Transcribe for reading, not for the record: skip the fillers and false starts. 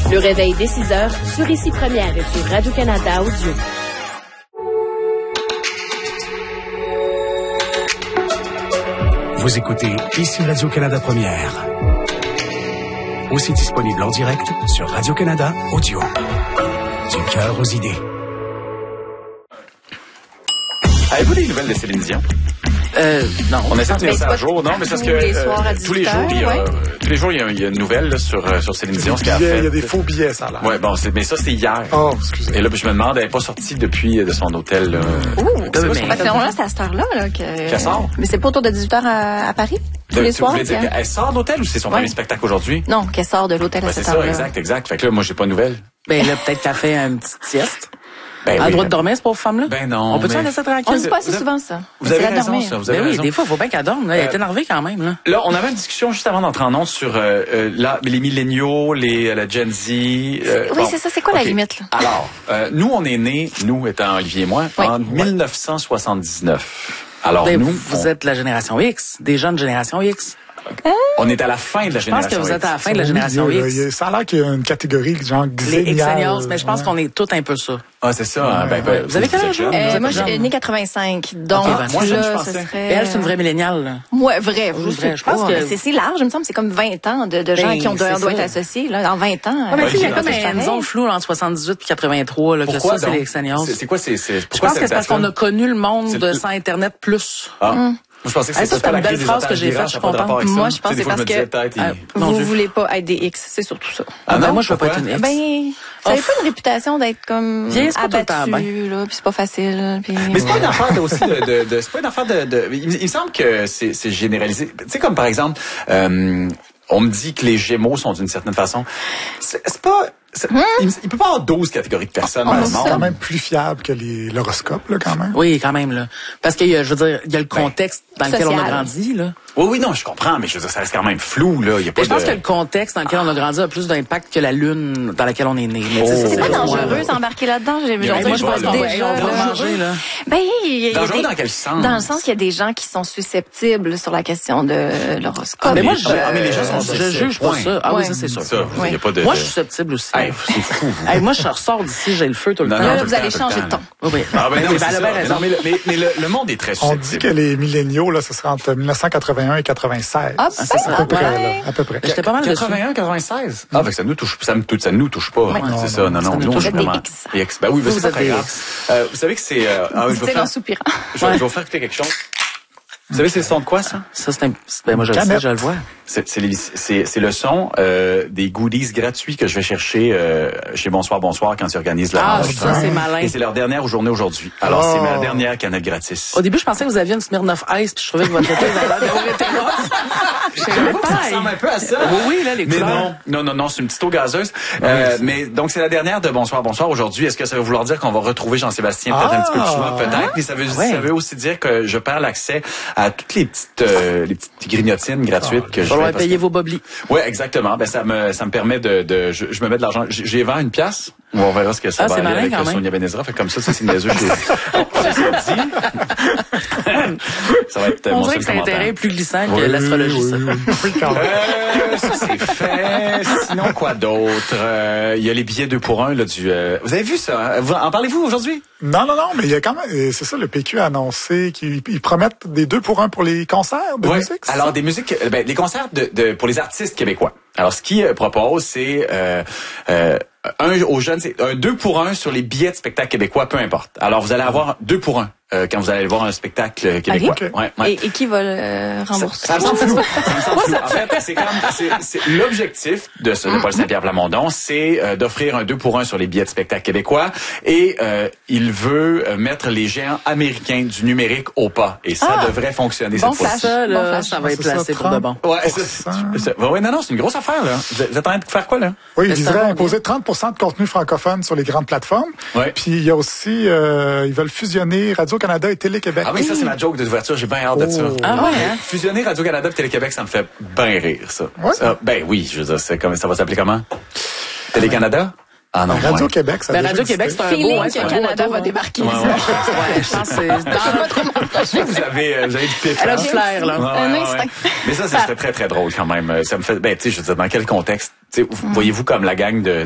Le réveil dès 6 heures sur Ici Première et sur Radio-Canada Audio. Vous écoutez Ici Radio-Canada Première. Aussi disponible en direct sur Radio-Canada Audio. Du cœur aux idées. Avez-vous des nouvelles de Céline Dion? Non. On essaie de tenir ça à jour, non? Mais c'est parce que tous les jours, il y a une nouvelle là, sur Céline Dion. Ce qu'elle a fait. Il y a des faux billets, ça a l'air. Ouais, bon, mais ça, c'est hier. Oh, excusez. Et là, je me demande, elle n'est pas sortie depuis de son hôtel. Là. Ça fait longtemps, c'est à cette heure-là qu'elle sort. Mais c'est pas autour de 18h à Paris? Tous les soirs? Vous voulez dire qu'elle sort d'hôtel ou c'est son premier spectacle aujourd'hui? Non, qu'elle sort de l'hôtel à cette heure-là. C'est ça, exact. Fait que là, moi, j'ai pas de nouvelles. Ben là, peut-être qu'elle fait une petite sieste. Ben, elle a le droit de dormir, cette pauvre femme-là? Ben non. On peut-tu la laisser tranquille? On dit pas assez souvent ça. Vous avez raison, ça. Vous avez raison. Oui, des fois, il faut bien qu'elle dorme. Elle est énervée quand même. Là, on avait une discussion juste avant d'entrer en ondes sur les milléniaux, la Gen Z. Oui, c'est ça. C'est quoi la limite, là? Alors, nous, on est nés, nous étant Olivier et moi, en 1979. Alors, ben, vous êtes la génération X, des jeunes génération X. On est à la fin de la génération X. Je pense que vous êtes à la fin de la génération X. Ça a l'air qu'il y a une catégorie genre les X-Seniors, mais je pense qu'on est tous un peu ça. Ah, c'est ça. Vous avez quel âge? Moi, je suis née 85. Donc, moi, là, je ce pensais. serait... Et elle, c'est une vraie milléniale. Ouais, vrai. Je pense que c'est large, il me semble. C'est comme 20 ans de gens qui doivent être associés, là, en 20 ans. Mais il y a comme une zone floue entre 78 et 83, là, que ça, c'est les X-Seniors. C'est quoi, je pense que c'est parce qu'on a connu le monde sans Internet plus. Je pensais que c'était une belle phrase que j'ai faite, je suis contente. Moi, je pense que c'est parce que vous voulez pas être des X, c'est surtout ça. Ah non, moi, je veux pas être une X. Ben, ça n'avait pas une réputation d'être comme abattu, là, puis c'est pas facile. Mais c'est pas une affaire aussi c'est pas une affaire il me semble que c'est généralisé. Tu sais, comme par exemple, on me dit que les Gémeaux sont d'une certaine façon. C'est pas... Il peut pas y avoir 12 catégories de personnes dans le monde. C'est quand même plus fiable que l'horoscope, là, quand même. Oui, quand même, là. Parce que, je veux dire, il y a le contexte dans lequel on a grandi, là. Oui, non, je comprends, mais je veux dire, ça reste quand même flou, là. Je pense que le contexte dans lequel on a grandi a plus d'impact que la lune dans laquelle on est né. C'est pas dangereux d'embarquer là-dedans. Moi, je pense déjà là. Ben, dangereux dans quel sens? Dans le sens qu'il y a des gens qui sont susceptibles sur la question de l'horoscope. Mais moi, je juge pas ça. Ah oui, ça, c'est sûr. Moi, je suis susceptible aussi. C'est fou. Moi, je ressors d'ici, j'ai le feu tout le temps. Là, vous allez changer de ton. Oui. Mais le monde est très susceptible. On dit que les milléniaux, là, ce sera entre 1981 et 96. Ah, c'est ça. À peu près. J'étais pas mal 81, 96. Ah, fait que ça nous touche pas. C'est ça. Non, nous, on est vraiment X. Ben oui, c'est pas très grave. Vous savez que c'est... C'est en soupirant. Je vais vous faire écouter quelque chose. Vous savez, c'est le son de quoi, ça? Ça, moi, je le sais, je le vois. C'est le son des goodies gratuits que je vais chercher chez Bonsoir quand ils organisent leur enregistrement. Ça, c'est malin. Et c'est leur dernière journée aujourd'hui. Alors, c'est ma dernière canette gratis. Au début, je pensais que vous aviez une Smirnoff Ice, puis je trouvais que votre été d'avoir été ça ressemble un peu à ça. Oui, là, les couleurs. Non, c'est une petite eau gazeuse. Mais donc, c'est la dernière de Bonsoir aujourd'hui. Est-ce que ça veut vouloir dire qu'on va retrouver Jean-Sébastien peut-être un petit peu plus souvent? Peut-être. Mais ça veut aussi dire que je perds l'accès à toutes les petites grignotines gratuites que je vais payer vos boblis. Oui, exactement. Ben ça me permet je me mets de l'argent. J'ai vendu une pièce. On verra ce que ça va aller avec Sonia Benezra. Fait comme ça, c'est une niaiseux. Ça va être on dirait que c'est un terrain plus glissant que l'astrologie, ça. Ça, c'est fait. Sinon, quoi d'autre? Il y a les billets 2 pour 1 là, vous avez vu ça? En parlez-vous aujourd'hui? Non, mais il y a quand même... C'est ça, le PQ a annoncé qu'ils promettent des 2 pour 1 pour les concerts de musique. Alors, des musiques... les concerts pour les artistes québécois. Alors, ce qu'ils proposent, c'est... aux jeunes, c'est un 2 pour 1 sur les billets de spectacle québécois, peu importe. Alors, vous allez avoir 2 pour 1 quand vous allez voir un spectacle québécois. Okay. Ouais. Et qui va le rembourser? Ça me semble flou. En fait, c'est l'objectif de Paul Saint-Pierre Plamondon, c'est d'offrir un 2 pour 1 sur les billets de spectacle québécois et il veut mettre les géants américains du numérique au pas. Et ça devrait fonctionner cette fois-ci. Ça va être placé pour de bon. Ouais, non, c'est une grosse affaire, là. Vous êtes en train de faire quoi, là? Oui, ils voudraient imposer 30% de contenu francophone sur les grandes plateformes. Ouais. Puis il y a aussi, ils veulent fusionner Radio-Canada et Télé-Québec. Ah oui, ça, c'est ma joke d'ouverture. J'ai bien hâte de ça. Ah ouais, hein? Fusionner Radio-Canada et Télé-Québec, ça me fait bien rire, ça. Ouais. Ben oui, je veux dire, ça va s'appeler comment? Télé-Canada? Ah non. Radio-Québec, ça Radio-Québec, c'est un beau, que le Canada va débarquer. Ouais, je pense que c'est dans vous avez du pif. Elle a du flair, là. Un instinct. Mais ça serait très, très drôle quand même. Ça me fait, tu sais, je veux dire, dans quel contexte? Voyez-vous comme la gang de